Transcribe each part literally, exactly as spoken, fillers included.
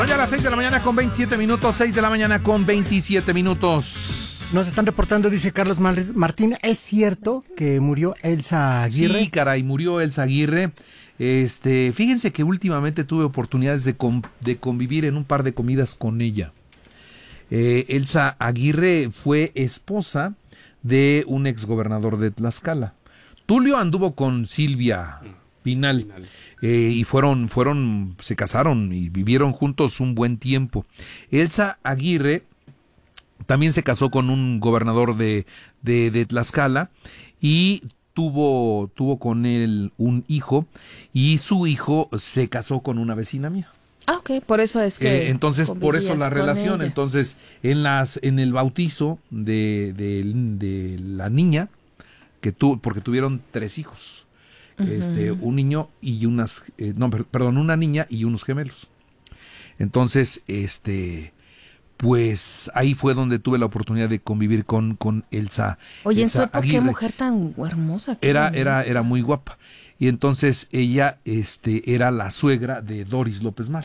Ya a las seis de la mañana con veintisiete minutos, seis de la mañana con veintisiete minutos. Nos están reportando, dice Carlos Martín, ¿es cierto que murió Elsa Aguirre? Sí, caray, murió Elsa Aguirre. Este, fíjense que últimamente tuve oportunidades de, con, de convivir en un par de comidas con ella. Eh, Elsa Aguirre fue esposa de un exgobernador de Tlaxcala. Tulio anduvo con Silvia Pinal. Pinal. Eh, y fueron, fueron, se casaron y vivieron juntos un buen tiempo. Elsa Aguirre también se casó con un gobernador de, de, de Tlaxcala y tuvo, tuvo con él un hijo, y su hijo se casó con una vecina mía. Ah, ok, por eso es que... Eh, entonces, por eso la relación. Ella. Entonces, en las, en el bautizo de, de, de la niña, que tu, porque tuvieron tres hijos. Este, un niño y unas, eh, no, perdón, una niña y unos gemelos. Entonces, este, pues ahí fue donde tuve la oportunidad de convivir con, con Elsa. Oye, Elsa en su época, Aguirre. qué mujer tan hermosa. Era, era, era muy guapa. Y entonces ella, este, era la suegra de Doris López Malo.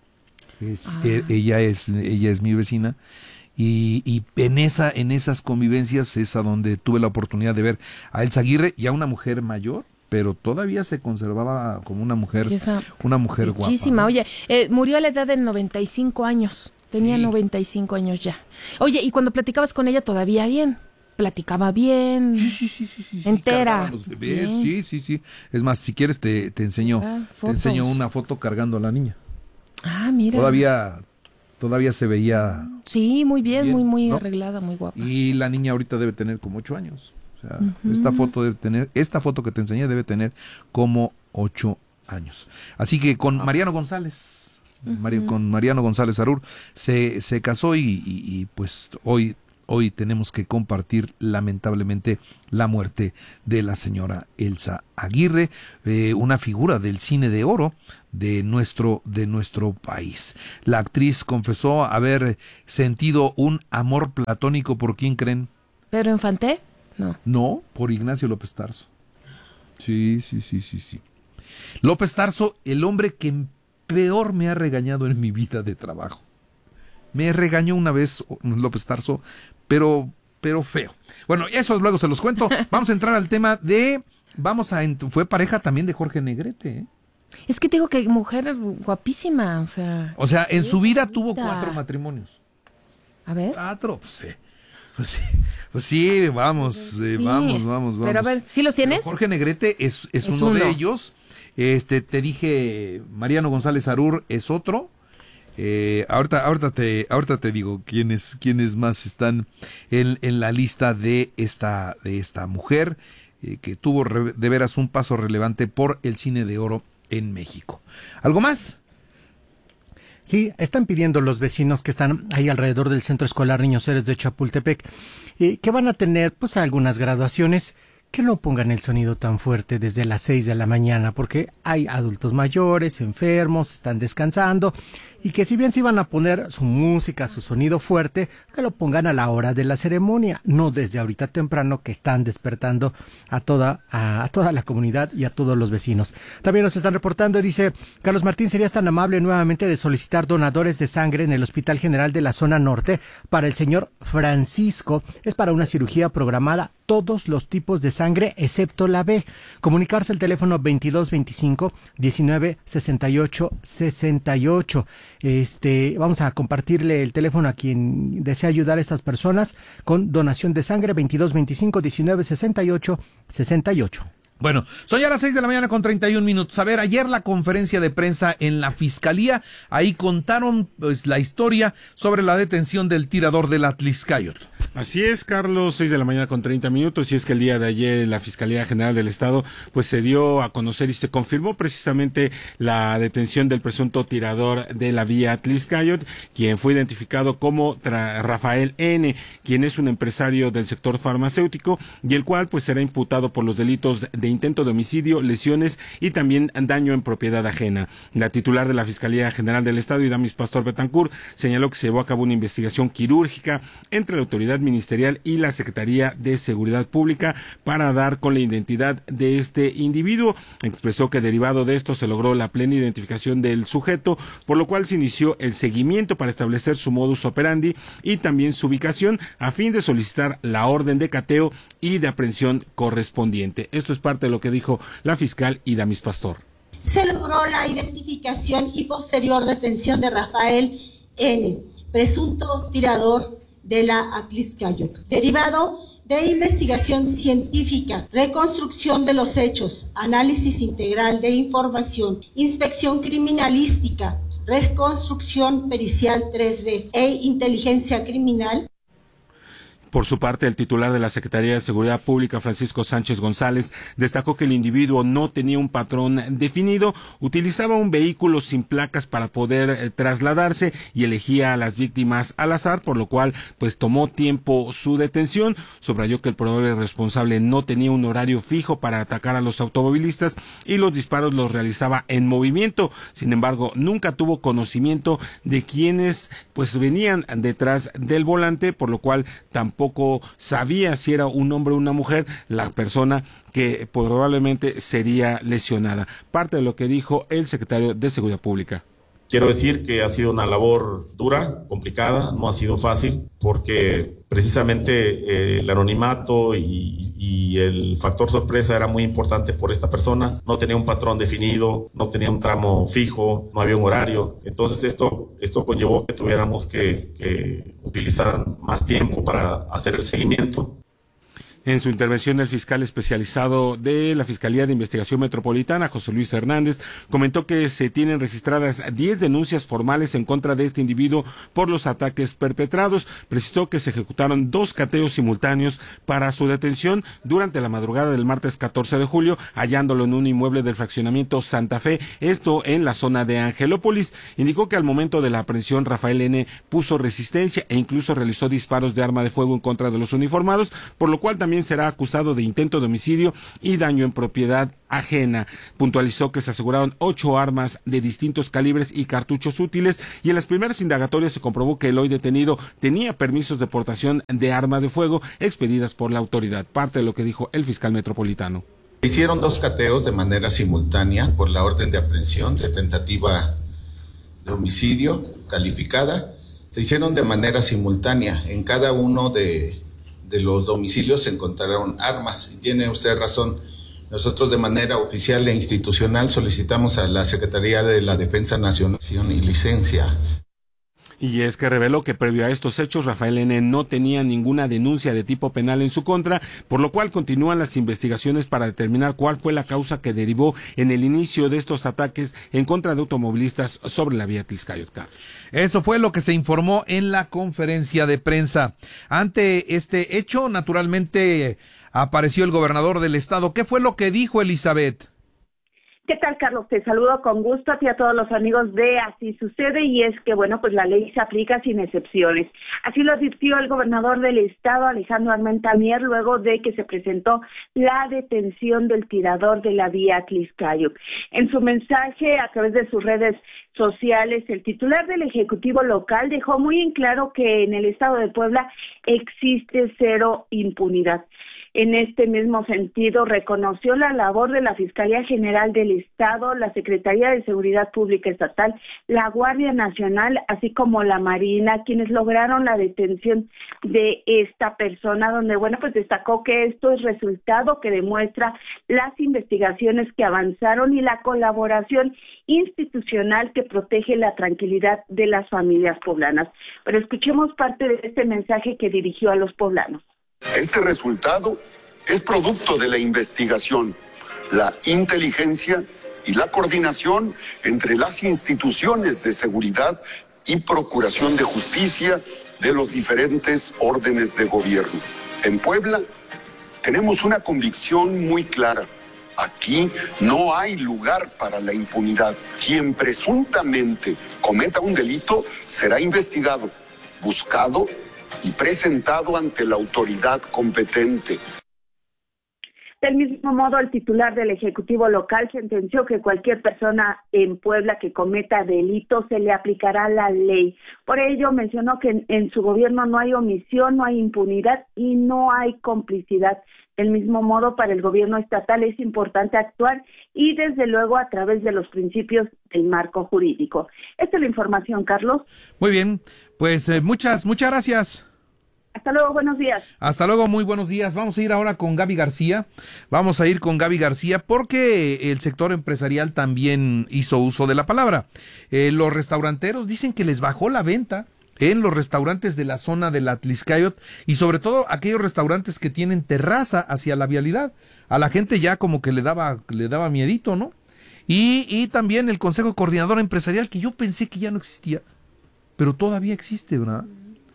Es, ah. e, ella es, ella es mi vecina. Y, y en esa, en esas convivencias es a donde tuve la oportunidad de ver a Elsa Aguirre, ya una mujer mayor, pero todavía se conservaba como una mujer, una, una mujer guapa. Muchísima. Oye, eh, murió a la edad de noventa y cinco años. Tenía sí. noventa y cinco años ya. Oye, y cuando platicabas con ella todavía bien, platicaba bien, sí, sí, sí, sí, sí, entera. Los bebés, sí, sí, sí. Es más, si quieres te, te enseño, ah, te enseño una foto cargando a la niña. Ah, mira. Todavía, todavía se veía. Sí, muy bien, bien muy, muy ¿no? arreglada, muy guapa. Y la niña ahorita debe tener como ocho años. O sea, uh-huh. esta foto debe tener, esta foto que te enseñé debe tener como ocho años. Así que con Mariano González, uh-huh. Mario, con Mariano González Arur, se, se casó y, y, y pues hoy, hoy tenemos que compartir lamentablemente la muerte de la señora Elsa Aguirre, eh, una figura del cine de oro de nuestro, de nuestro país. La actriz confesó haber sentido un amor platónico por ¿quién creen? ¿Pedro Infante? No. No, por Ignacio López Tarso. Sí, sí, sí, sí, sí. López Tarso, el hombre que peor me ha regañado en mi vida de trabajo. Me regañó una vez López Tarso, pero, pero feo. Bueno, eso luego se los cuento. Vamos a entrar al tema de, vamos a, fue pareja también de Jorge Negrete, ¿eh? Es que te digo que mujer guapísima, o sea. O sea, en su vida tuvo cuatro matrimonios. A ver. Cuatro, pues sí. Pues sí, pues sí, vamos, eh, sí. vamos, vamos, vamos. Pero a ver, ¿sí los tienes? Pero Jorge Negrete es, es, es uno, uno de ellos. Este, te dije, Mariano González Arur es otro. Eh, ahorita, ahorita te, ahorita te digo quiénes, quiénes más están en, en la lista de esta, de esta mujer eh, que tuvo re, de veras un paso relevante por el cine de oro en México. ¿Algo más? Sí, están pidiendo los vecinos que están ahí alrededor del Centro Escolar Niños Héroes de Chapultepec eh, que van a tener pues algunas graduaciones, que no pongan el sonido tan fuerte desde las seis de la mañana, porque hay adultos mayores, enfermos, están descansando, y que si bien se iban a poner su música, su sonido fuerte, que lo pongan a la hora de la ceremonia, no desde ahorita temprano, que están despertando a toda, a, a toda la comunidad y a todos los vecinos. También nos están reportando, dice Carlos Martín, ¿serías tan amable nuevamente de solicitar donadores de sangre en el Hospital General de la Zona Norte para el señor Francisco? Es para una cirugía programada, todos los tipos de sangre excepto la B. Comunicarse al teléfono veintidós veinticinco diecinueve sesenta y ocho sesenta y ocho. Este, vamos a compartirle el teléfono a quien desea ayudar a estas personas con donación de sangre, veintidós veinticinco diecinueve sesenta y ocho sesenta y ocho. Bueno, son ya las seis de la mañana con treinta y un minutos. A ver, ayer la conferencia de prensa en la Fiscalía, ahí contaron pues la historia sobre la detención del tirador del Atlixcáyotl. Así es, Carlos, seis de la mañana con treinta minutos, y es que el día de ayer en la Fiscalía General del Estado pues se dio a conocer y se confirmó precisamente la detención del presunto tirador de la vía Atlixcáyotl, quien fue identificado como Rafael N., quien es un empresario del sector farmacéutico y el cual pues será imputado por los delitos de de intento de homicidio, lesiones y también daño en propiedad ajena. La titular de la Fiscalía General del Estado, Idamis Pastor Betancourt, señaló que se llevó a cabo una investigación quirúrgica entre la autoridad ministerial y la Secretaría de Seguridad Pública para dar con la identidad de este individuo. Expresó que derivado de esto se logró la plena identificación del sujeto, por lo cual se inició el seguimiento para establecer su modus operandi y también su ubicación a fin de solicitar la orden de cateo y de aprehensión correspondiente. Esto es parte de lo que dijo la fiscal Idamis Pastor. Se logró la identificación y posterior detención de Rafael N., presunto tirador de la Atliscayot, derivado de investigación científica, reconstrucción de los hechos, análisis integral de información, inspección criminalística, reconstrucción pericial tres D e inteligencia criminal. Por su parte, el titular de la Secretaría de Seguridad Pública, Francisco Sánchez González, destacó que el individuo no tenía un patrón definido, utilizaba un vehículo sin placas para poder eh, trasladarse y elegía a las víctimas al azar, por lo cual pues tomó tiempo su detención. Subrayó que el probable responsable no tenía un horario fijo para atacar a los automovilistas y los disparos los realizaba en movimiento. Sin embargo, nunca tuvo conocimiento de quienes pues venían detrás del volante, por lo cual tampoco Tampoco sabía si era un hombre o una mujer la persona que probablemente sería lesionada. Parte de lo que dijo el secretario de Seguridad Pública. Quiero decir que ha sido una labor dura, complicada, no ha sido fácil, porque precisamente eh, el anonimato y, y el factor sorpresa era muy importante por esta persona. No tenía un patrón definido, no tenía un tramo fijo, no había un horario. Entonces esto, esto conllevó que tuviéramos que, que utilizar más tiempo para hacer el seguimiento. En su intervención, el fiscal especializado de la Fiscalía de Investigación Metropolitana, José Luis Hernández, comentó que se tienen registradas diez denuncias formales en contra de este individuo por los ataques perpetrados. Precisó que se ejecutaron dos cateos simultáneos para su detención durante la madrugada del martes catorce de julio, hallándolo en un inmueble del fraccionamiento Santa Fe, esto en la zona de Angelópolis. Indicó que al momento de la aprehensión, Rafael N. puso resistencia e incluso realizó disparos de arma de fuego en contra de los uniformados, por lo cual también será acusado de intento de homicidio y daño en propiedad ajena. Puntualizó que se aseguraron ocho armas de distintos calibres y cartuchos útiles, y en las primeras indagatorias se comprobó que el hoy detenido tenía permisos de portación de arma de fuego expedidas por la autoridad. Parte de lo que dijo el fiscal metropolitano. Se hicieron dos cateos de manera simultánea por la orden de aprehensión de tentativa de homicidio calificada. Se hicieron de manera simultánea. En cada uno de de los domicilios se encontraron armas, y tiene usted razón. Nosotros de manera oficial e institucional solicitamos a la Secretaría de la Defensa Nacional y licencia. Y es que reveló que previo a estos hechos, Rafael N. no tenía ninguna denuncia de tipo penal en su contra, por lo cual continúan las investigaciones para determinar cuál fue la causa que derivó en el inicio de estos ataques en contra de automovilistas sobre la vía Atliscayot. Eso fue lo que se informó en la conferencia de prensa. Ante este hecho, naturalmente, apareció el gobernador del estado. ¿Qué fue lo que dijo, Elizabeth? ¿Qué tal, Carlos? Te saludo con gusto a ti y a todos los amigos de Así Sucede, y es que, bueno, pues la ley se aplica sin excepciones. Así lo advirtió el gobernador del estado, Alejandro Armenta Mier, luego de que se presentó la detención del tirador de la vía Atliscayot. En su mensaje a través de sus redes sociales, el titular del Ejecutivo local dejó muy en claro que en el estado de Puebla existe cero impunidad. En este mismo sentido, reconoció la labor de la Fiscalía General del Estado, la Secretaría de Seguridad Pública Estatal, la Guardia Nacional, así como la Marina, quienes lograron la detención de esta persona, donde, bueno, pues destacó que esto es resultado que demuestra las investigaciones que avanzaron y la colaboración institucional que protege la tranquilidad de las familias poblanas. Pero escuchemos parte de este mensaje que dirigió a los poblanos. Este resultado es producto de la investigación, la inteligencia y la coordinación entre las instituciones de seguridad y procuración de justicia de los diferentes órdenes de gobierno. En Puebla tenemos una convicción muy clara. Aquí no hay lugar para la impunidad. Quien presuntamente cometa un delito será investigado, buscado y presentado ante la autoridad competente. Del mismo modo, el titular del Ejecutivo local sentenció que cualquier persona en Puebla que cometa delito se le aplicará la ley. Por ello, mencionó que en, en su gobierno no hay omisión, no hay impunidad y no hay complicidad. Del mismo modo, para el gobierno estatal es importante actuar y, desde luego, a través de los principios del marco jurídico. Esta es la información, Carlos. Muy bien, pues eh, muchas, muchas gracias. Hasta luego, buenos días. Hasta luego, muy buenos días. Vamos a ir ahora con Gaby García. Vamos a ir con Gaby García porque el sector empresarial también hizo uso de la palabra. Eh, los restauranteros dicen que les bajó la venta en los restaurantes de la zona del Atlixcáyotl y sobre todo aquellos restaurantes que tienen terraza hacia la vialidad. A la gente ya como que le daba, le daba miedito, ¿no? Y, y también el Consejo Coordinador Empresarial, que yo pensé que ya no existía, pero todavía existe, ¿verdad?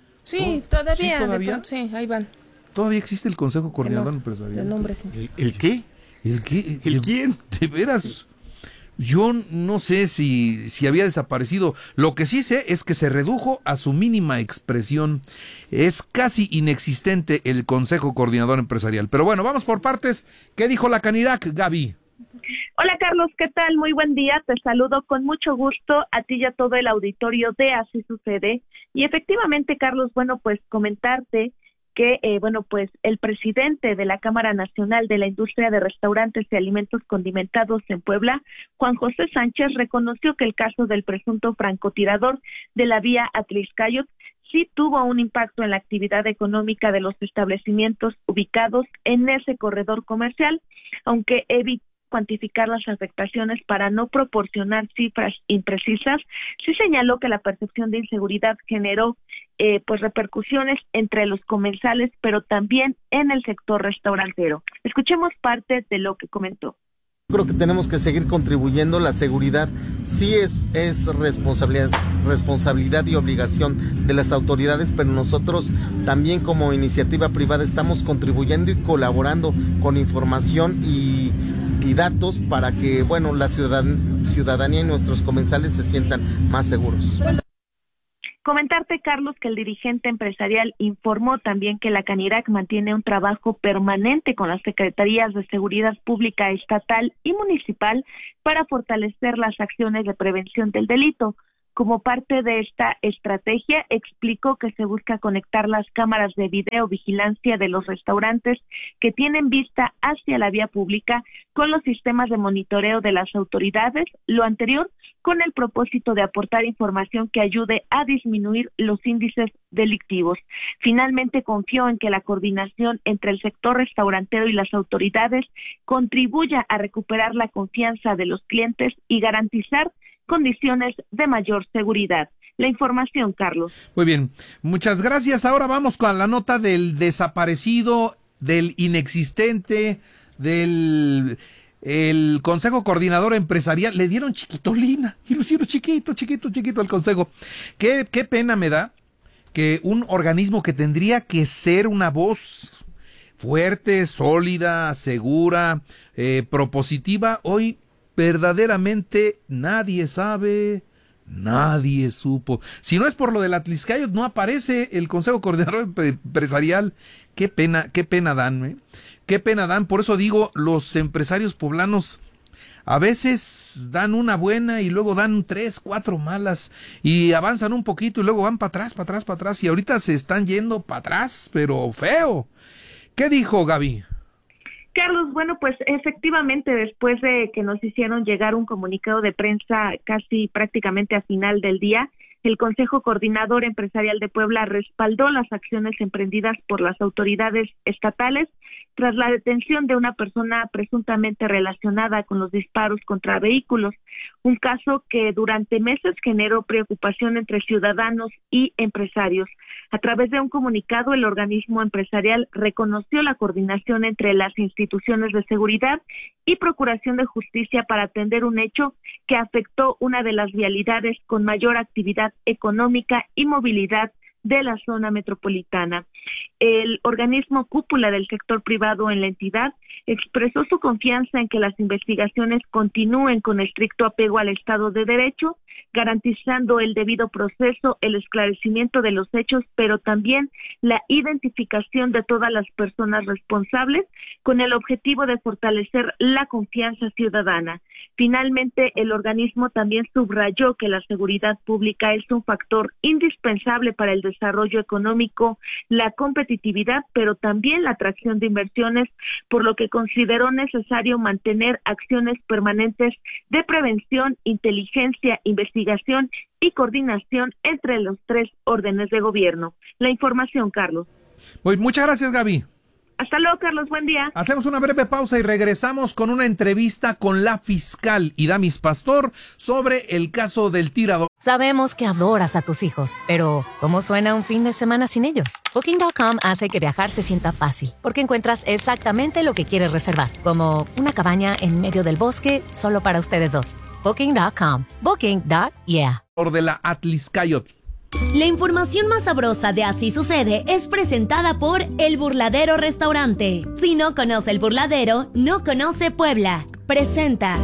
Sí, todavía, ¿Sí, todavía? de pronto, sí, ahí van. Todavía existe el Consejo Coordinador no, Empresarial. El nombre, sí. ¿El, el qué? ¿El qué? ¿El quién? De veras, yo no sé si, si había desaparecido. Lo que sí sé es que se redujo a su mínima expresión. Es casi inexistente el Consejo Coordinador Empresarial. Pero bueno, vamos por partes. ¿Qué dijo la Canirac, Gaby? Hola Carlos, ¿qué tal? Muy buen día, te saludo con mucho gusto a ti y a todo el auditorio de Así Sucede. Y efectivamente, Carlos, bueno, pues comentarte que, eh, bueno, pues el presidente de la Cámara Nacional de la Industria de Restaurantes y Alimentos Condimentados en Puebla, Juan José Sánchez, reconoció que el caso del presunto francotirador de la vía Atlixcáyotl sí tuvo un impacto en la actividad económica de los establecimientos ubicados en ese corredor comercial, aunque evitó cuantificar las afectaciones para no proporcionar cifras imprecisas. Sí señaló que la percepción de inseguridad generó eh, pues repercusiones entre los comensales, pero también en el sector restaurantero. Escuchemos parte de lo que comentó. Creo que tenemos que seguir contribuyendo. La seguridad sí es, es responsabilidad, responsabilidad y obligación de las autoridades, pero nosotros también como iniciativa privada estamos contribuyendo y colaborando con información y y datos para que, bueno, la ciudadan- ciudadanía y nuestros comensales se sientan más seguros. Comentarte, Carlos, que el dirigente empresarial informó también que la Canirac mantiene un trabajo permanente con las Secretarías de Seguridad Pública Estatal y Municipal para fortalecer las acciones de prevención del delito. Como parte de esta estrategia, explicó que se busca conectar las cámaras de videovigilancia de los restaurantes que tienen vista hacia la vía pública con los sistemas de monitoreo de las autoridades, lo anterior con el propósito de aportar información que ayude a disminuir los índices delictivos. Finalmente, confió en que la coordinación entre el sector restaurantero y las autoridades contribuya a recuperar la confianza de los clientes y garantizar condiciones de mayor seguridad. La información, Carlos. Muy bien, muchas gracias. Ahora vamos con la nota del desaparecido, del inexistente, del el Consejo Coordinador Empresarial. Le dieron chiquitolina y lo hicieron chiquito, chiquito, chiquito al Consejo. Qué, qué pena me da que un organismo que tendría que ser una voz fuerte, sólida, segura, eh, propositiva, hoy verdaderamente nadie sabe, nadie supo. Si no es por lo del Atlixcáyotl, no aparece el Consejo Coordinador Empresarial. Qué pena, qué pena dan, ¿eh? Qué pena dan. Por eso digo, los empresarios poblanos a veces dan una buena y luego dan tres, cuatro malas y avanzan un poquito y luego van para atrás, para atrás, para atrás y ahorita se están yendo para atrás, pero feo. ¿Qué dijo Gaby? Carlos, bueno, pues efectivamente después de que nos hicieron llegar un comunicado de prensa casi prácticamente a final del día, el Consejo Coordinador Empresarial de Puebla respaldó las acciones emprendidas por las autoridades estatales tras la detención de una persona presuntamente relacionada con los disparos contra vehículos, un caso que durante meses generó preocupación entre ciudadanos y empresarios. A través de un comunicado, el organismo empresarial reconoció la coordinación entre las instituciones de seguridad y procuración de justicia para atender un hecho que afectó una de las vialidades con mayor actividad económica y movilidad de la zona metropolitana. El organismo cúpula del sector privado en la entidad expresó su confianza en que las investigaciones continúen con estricto apego al Estado de Derecho, garantizando el debido proceso, el esclarecimiento de los hechos, pero también la identificación de todas las personas responsables con el objetivo de fortalecer la confianza ciudadana. Finalmente, el organismo también subrayó que la seguridad pública es un factor indispensable para el desarrollo económico, la competitividad, pero también la atracción de inversiones, por lo que consideró necesario mantener acciones permanentes de prevención, inteligencia, investigación y coordinación entre los tres órdenes de gobierno. La información, Carlos. Pues muchas gracias, Gaby. Hasta luego, Carlos. Buen día. Hacemos una breve pausa y regresamos con una entrevista con la fiscal Idamis Pastor sobre el caso del tirador. Sabemos que adoras a tus hijos, pero ¿cómo suena un fin de semana sin ellos? Booking punto com hace que viajar se sienta fácil, porque encuentras exactamente lo que quieres reservar, como una cabaña en medio del bosque solo para ustedes dos. Booking punto com. Booking. Yeah. Por de la Atliscayotl. La información más sabrosa de Así Sucede es presentada por El Burladero Restaurante. Si no conoce El Burladero, no conoce Puebla. Presenta.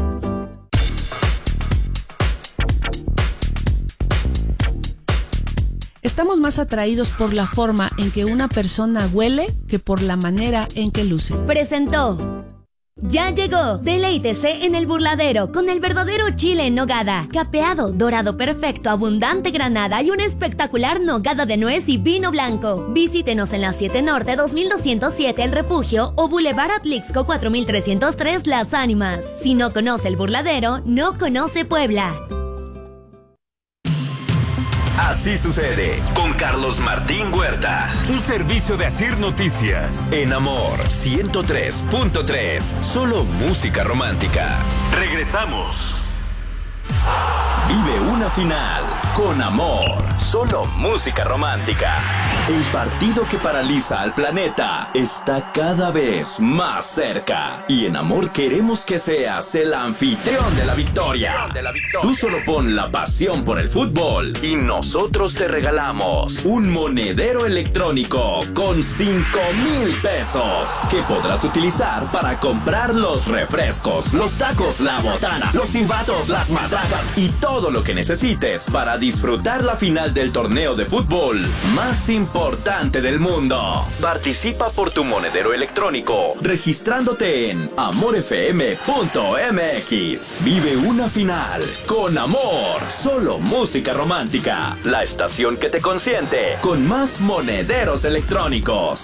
Estamos más atraídos por la forma en que una persona huele que por la manera en que luce. Presentó. Ya llegó, deleítese en El Burladero con el verdadero chile en nogada, capeado, dorado perfecto, abundante granada y una espectacular nogada de nuez y vino blanco. Visítenos en la siete Norte dos mil doscientos siete El Refugio o Boulevard Atlixco cuatro mil trescientos tres Las Ánimas. Si no conoce El Burladero, no conoce Puebla. Así sucede con Carlos Martín Huerta. Un servicio de Asir Noticias. En Amor ciento tres punto tres. Solo música romántica. Regresamos. Vive una final con Amor. Solo música romántica. El partido que paraliza al planeta está cada vez más cerca. Y en Amor queremos que seas el anfitrión de la victoria. Tú solo pon la pasión por el fútbol y nosotros te regalamos un monedero electrónico con cinco mil pesos que podrás utilizar para comprar los refrescos, los tacos, la botana, los silbatos, las matracas y todo lo que necesites para disfrutar la final del torneo de fútbol más importante del mundo. Participa por tu monedero electrónico registrándote en amor f m punto m x. Vive una final con Amor. Solo música romántica. La estación que te consiente con más monederos electrónicos.